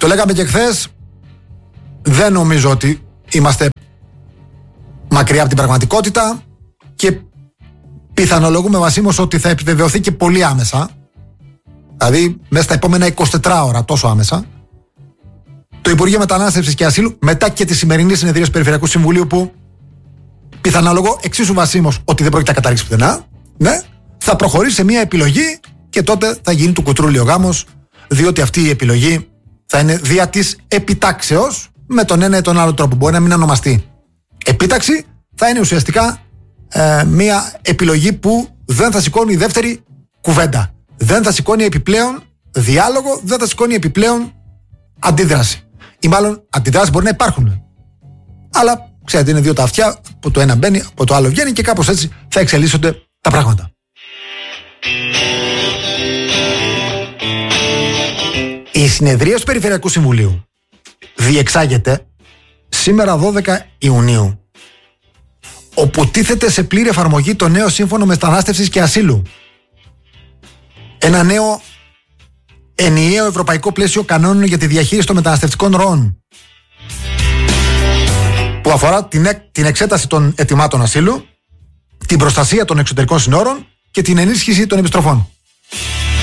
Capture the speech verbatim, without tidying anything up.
Το λέγαμε και χθες, δεν νομίζω ότι είμαστε μακριά από την πραγματικότητα και πιθανολογούμε Βασίμως ότι θα επιβεβαιωθεί και πολύ άμεσα, δηλαδή μέσα στα επόμενα εικοσιτέσσερις ώρα, τόσο άμεσα, το Υπουργείο Μετανάστευσης και Ασύλου, μετά και τη σημερινή συνεδρία του Περιφερειακού Συμβουλίου, που πιθανολογώ εξίσου Βασίμως ότι δεν πρόκειται να καταλήξει πουθενά, ναι, θα προχωρήσει σε μια επιλογή και τότε θα γίνει του κουτρούλι ο γάμος, διότι αυτή η επιλογή θα είναι δια της επιτάξεως με τον ένα ή τον άλλο τρόπο. Μπορεί να μην ονομαστεί επίταξη, θα είναι ουσιαστικά ε, μια επιλογή που δεν θα σηκώνει η δεύτερη κουβέντα. Δεν θα σηκώνει επιπλέον διάλογο, δεν θα σηκώνει επιπλέον αντίδραση. Ή μάλλον αντιδράσεις μπορεί να υπάρχουν. Αλλά ξέρετε, είναι δύο τα αυτιά, που το ένα μπαίνει, από το άλλο βγαίνει και κάπως έτσι θα εξελίσσονται τα πράγματα. Η συνεδρία του Περιφερειακού Συμβουλίου διεξάγεται σήμερα δώδεκα Ιουνίου, όπου τίθεται σε πλήρη εφαρμογή το νέο Σύμφωνο Μετανάστευσης και Ασύλου. Ένα νέο ενιαίο ευρωπαϊκό πλαίσιο κανόνων για τη διαχείριση των μεταναστευτικών ροών, που αφορά την, εκ, την εξέταση των αιτημάτων ασύλου, την προστασία των εξωτερικών συνόρων και την ενίσχυση των επιστροφών.